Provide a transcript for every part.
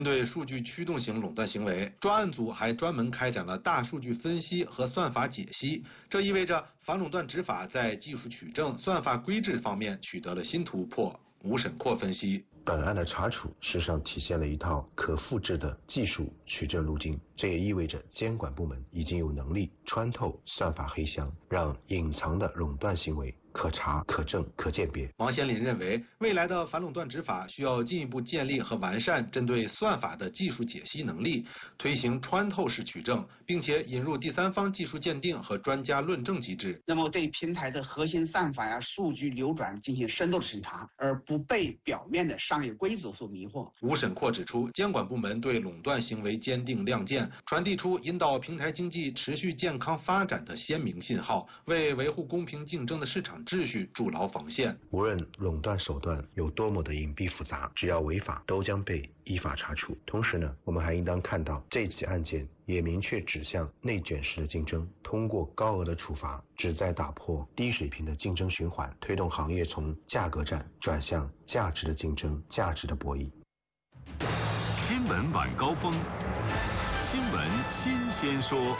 针对数据驱动型垄断行为，专案组还专门开展了大数据分析和算法解析。这意味着反垄断执法在技术取证、算法规制方面取得了新突破。吴审阔分析， 本案的查处事实上体现了一套可复制的技术取证路径，这也意味着监管部门已经有能力穿透算法黑箱，让隐藏的垄断行为可查、可证、可鉴别。 王先林认为，未来的反垄断执法需要进一步建立和完善针对算法的技术解析能力，推行穿透式取证，并且引入第三方技术鉴定和专家论证机制。 那么对平台的核心算法呀、数据流转进行深度审查，而不被表面的商业规则所迷惑。 吴审阔指出，监管部门对垄断行为坚定亮剑，传递出引导平台经济持续健康发展的鲜明信号，为维护公平竞争的市场秩序筑牢防线。 无论垄断手段有多么的隐蔽复杂，只要违法都将被依法查处。同时呢，我们还应当看到这起案件也明确指向内卷式的竞争，通过高额的处罚，旨在打破低水平的竞争循环，推动行业从价格战转向价值的竞争、价值的博弈。 新闻晚高峰，新闻新鲜说。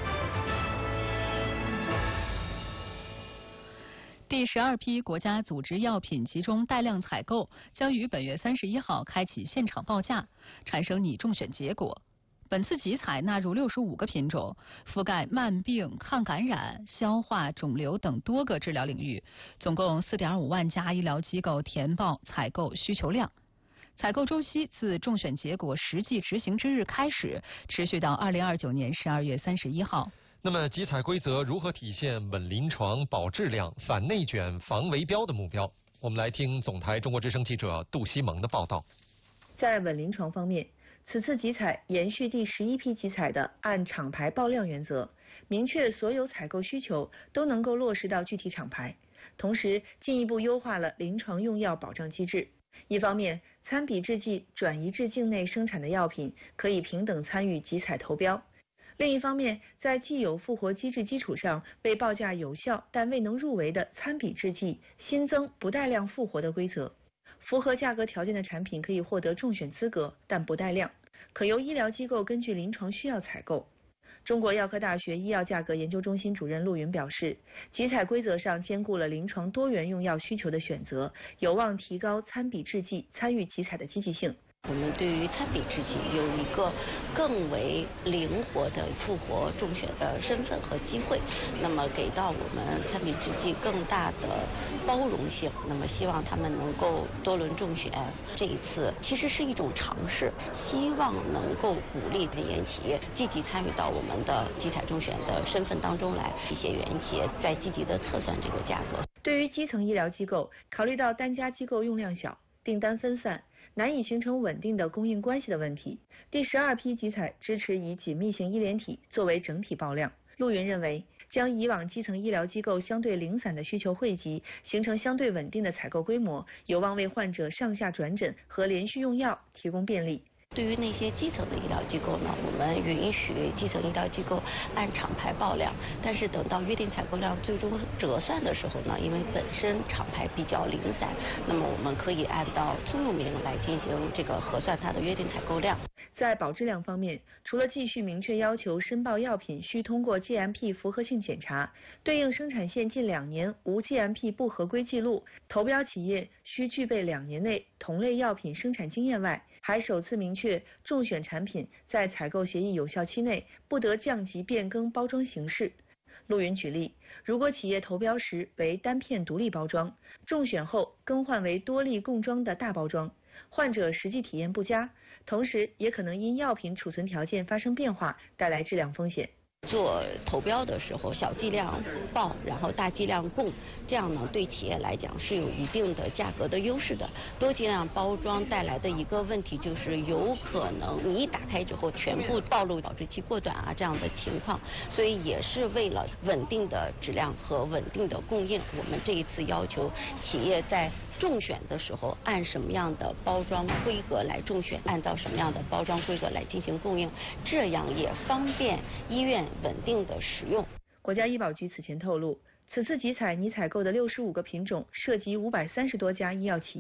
第12批国家组织药品集中带量采购将于本月31号开启现场报价，产生拟中选结果。本次集采纳入65个品种，覆盖慢病、抗感染、消化、肿瘤等多个治疗领域，总共4.5万家医疗机构填报采购需求量。采购周期自中选结果实际执行之日开始，持续到2029年12月31号。 那么集采规则如何体现稳临床、保质量、反内卷、防围标的目标？我们来听总台中国之声记者杜西蒙的报道。 在稳临床方面，此次集采延续第11批集采的按厂牌报量原则，明确所有采购需求都能够落实到具体厂牌，同时进一步优化了临床用药保障机制。一方面，参比制剂转移至境内生产的药品可以平等参与集采投标。另一方面，在既有复活机制基础上，被报价有效但未能入围的参比制剂新增不带量复活的规则。符合价格条件的产品可以获得中选资格，但不带量，可由医疗机构根据临床需要采购。中国药科大学医药价格研究中心主任陆云表示，集采规则上兼顾了临床多元用药需求的选择，有望提高参比制剂参与集采的积极性。 我们对于参比制剂有一个更为灵活的复活中选的身份和机会，那么给到我们参比制剂更大的包容性，那么希望他们能够多轮中选。这一次其实是一种尝试，希望能够鼓励原研企业积极参与到我们的集采中选的身份当中来，一些原企业在积极的测算这个价格。 对于基层医疗机构，考虑到单家机构用量小、订单分散，难以形成稳定的供应关系的问题，第12批集采支持以紧密型医联体作为整体报量。陆云认为，将以往基层医疗机构相对零散的需求汇集，形成相对稳定的采购规模，有望为患者上下转诊和连续用药提供便利。 对于那些基层的医疗机构呢，我们允许基层医疗机构按厂牌报量，但是等到约定采购量最终折算的时候呢，因为本身厂牌比较零散，那么我们可以按照通用名来进行这个核算它的约定采购量。 在保质量方面，除了继续明确要求申报药品需通过 GMP 符合性检查，对应生产线近2年无 GMP 不合规记录，投标企业需具备2年内同类药品生产经验外，还首次明确中选产品在采购协议有效期内不得降级变更包装形式。陆云举例，如果企业投标时为单片独立包装，中选后更换为多粒共装的大包装，患者实际体验不佳，同时也可能因药品储存条件发生变化，带来质量风险。 做投标的时候，小剂量报，然后大剂量供，这样呢对企业来讲是有一定的价格的优势的。多剂量包装带来的一个问题就是有可能你一打开之后全部暴露保质期过短啊这样的情况，所以也是为了稳定的质量和稳定的供应，我们这一次要求企业在中选的时候按什么样的包装规格来中选，按照什么样的包装规格来进行供应，这样也方便医院稳定的使用。 国家医保局此前透露，此次集采拟采购的65个品种涉及530多家医药企业，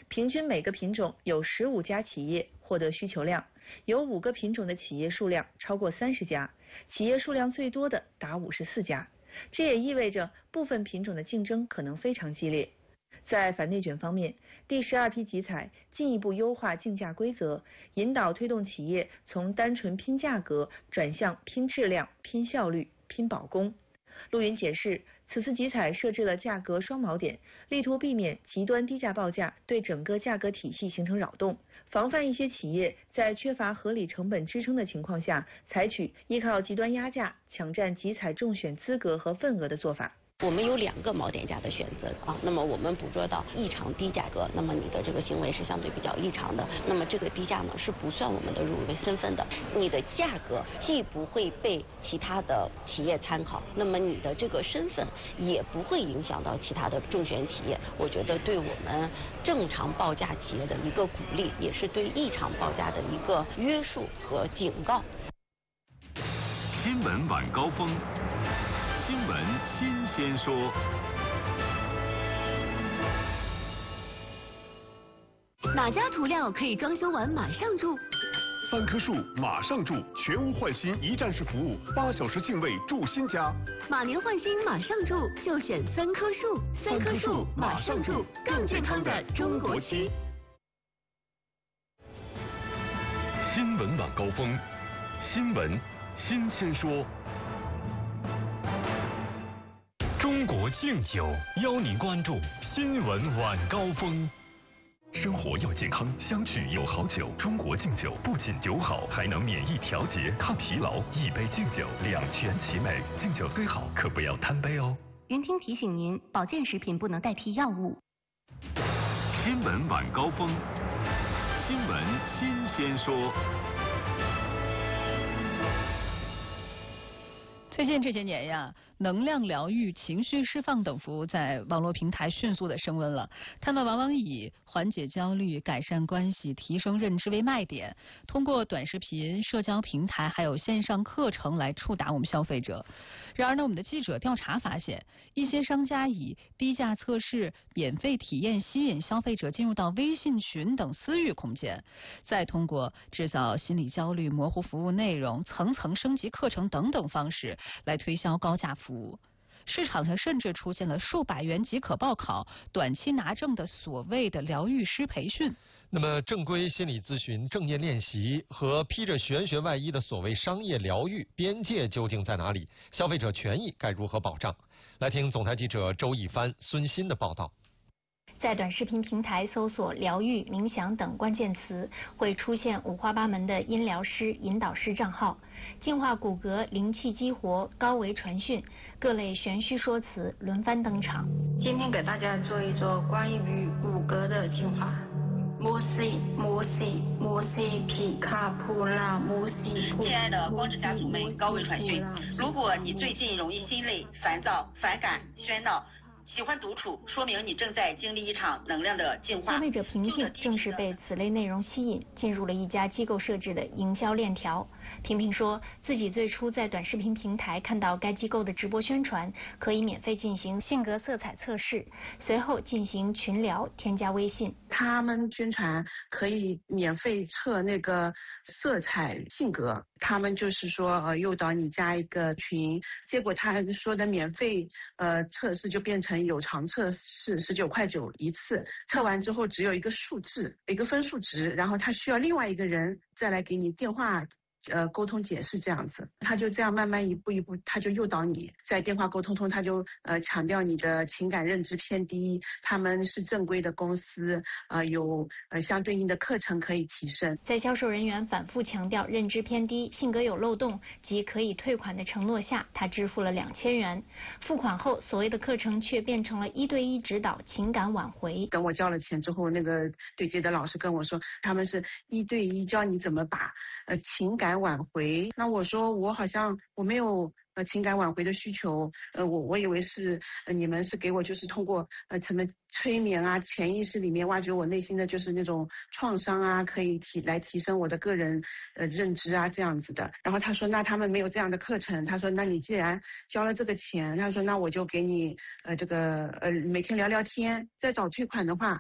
平均每个品种有15家企业获得需求量，有5个品种的企业数量超过30家，企业数量最多的达54家。这也意味着部分品种的竞争可能非常激烈。在反内卷方面，第12批集采进一步优化竞价规则，引导推动企业从单纯拼价格转向拼质量、拼效率、拼保供。陆云解释，此次集采设置了价格双锚点，力图避免极端低价报价对整个价格体系形成扰动，防范一些企业在缺乏合理成本支撑的情况下，采取依靠极端压价抢占集采中选资格和份额的做法。 我们有2个锚点价的选择啊，那么我们捕捉到异常低价格，那么你的这个行为是相对比较异常的，那么这个低价呢是不算我们的入围身份的，你的价格既不会被其他的企业参考，那么你的这个身份也不会影响到其他的中选企业，我觉得对我们正常报价企业的一个鼓励，也是对异常报价的一个约束和警告。 新闻晚高峰，新闻新鲜说。 哪家涂料可以装修完马上住 ？3棵树马上住，全屋换新一站式服务，8小时净位住新家。 马年换新马上住，就选3棵树。3棵树马上住，更健康的中国区。 新闻晚高峰，新闻新鲜说。中国敬酒邀您关注新闻晚高峰。生活要健康，相聚有好酒。中国敬酒不仅酒好，还能免疫调节、抗疲劳。一杯敬酒，两全其美。敬酒虽好，可不要贪杯哦。 云听提醒您，保健食品不能代替药物。 新闻晚高峰，新闻新鲜说。 最近这些年呀，能量疗愈、情绪释放等服务在网络平台迅速的升温了。他们往往以缓解焦虑、改善关系、提升认知为卖点，通过短视频、社交平台还有线上课程来触达我们消费者。然而呢，我们的记者调查发现，一些商家以低价测试、免费体验吸引消费者进入到微信群等私域空间，再通过制造心理焦虑、模糊服务内容、层层升级课程等等方式来推销高价服务。市场上甚至出现了数百元即可报考、短期拿证的所谓的疗愈师培训。 那么正规心理咨询、正念练习和披着玄学外衣的所谓商业疗愈边界究竟在哪里？消费者权益该如何保障？来听总台记者周一帆、孙鑫的报道。 在短视频平台搜索疗愈、冥想等关键词，会出现五花八门的音疗师、引导师账号，净化骨骼、灵气激活、高维传讯，各类玄虚说辞轮番登场。 今天给大家做一做关于骨骼的净化。摩西皮卡普拉摩西。 亲爱的光之家族们，高维传讯。如果你最近容易心累、烦躁、反感、喧闹，喜欢独处，说明你正在经历一场能量的净化。 消费者平平正是被此类内容吸引，进入了一家机构设置的营销链条。平平说自己最初在短视频平台看到该机构的直播宣传，可以免费进行性格色彩测试，随后进行群聊，添加微信。 他们宣传可以免费测那个色彩性格，他们就是说诱导你加一个群，结果他说的免费测试就变成有偿测试19.9块一次，测完之后只有一个数字，一个分数值，然后他需要另外一个人再来给你电话沟通解释这样子，他就这样慢慢一步一步，他就诱导你在电话沟通中，他就强调你的情感认知偏低，他们是正规的公司，有相对应的课程可以提升。 在销售人员反复强调认知偏低、性格有漏洞及可以退款的承诺下，他支付了2000元，付款后所谓的课程却变成了1对1指导情感挽回。 等我交了钱之后，那个对接的老师跟我说，他们是1对1教你怎么把情感挽回。那我说我好像我没有情感挽回的需求，我以为是你们是给我就是通过什么催眠啊，潜意识里面挖掘我内心的就是那种创伤啊，可以提升我的个人认知啊这样子的。然后他说那他们没有这样的课程，他说那你既然交了这个钱，他说那我就给你这个每天聊聊天，再找退款的话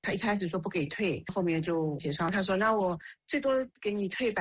他一开始说不给退，后面就协商，他说那我最多给你退